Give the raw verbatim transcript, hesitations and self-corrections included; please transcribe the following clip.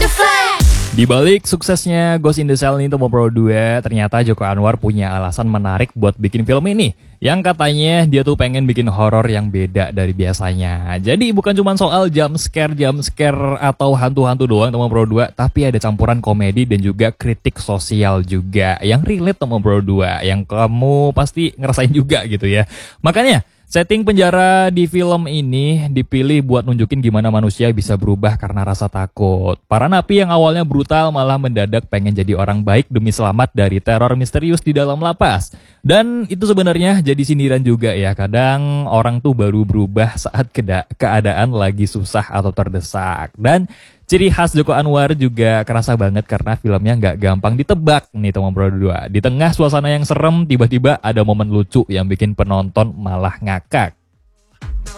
Di balik suksesnya Ghost in the Shell ini Tomorrow dua, ternyata Joko Anwar punya alasan menarik buat bikin film ini. Yang katanya dia tuh pengen bikin horor yang beda dari biasanya. Jadi bukan cuma soal jump scare, jump scare atau hantu-hantu doang Tomorrow dua, tapi ada campuran komedi dan juga kritik sosial juga yang relate Tomorrow dua, yang kamu pasti ngerasain juga gitu ya. Makanya setting penjara di film ini dipilih buat nunjukin gimana manusia bisa berubah karena rasa takut. Para napi yang awalnya brutal malah mendadak pengen jadi orang baik demi selamat dari teror misterius di dalam lapas. Dan itu sebenarnya jadi sindiran juga ya. Kadang orang tuh baru berubah saat keda- keadaan lagi susah atau terdesak. Dan ciri khas Joko Anwar juga kerasa banget karena filmnya nggak gampang ditebak nih Tomorrow dua. Di tengah suasana yang serem, tiba-tiba ada momen lucu yang bikin penonton malah ngakak.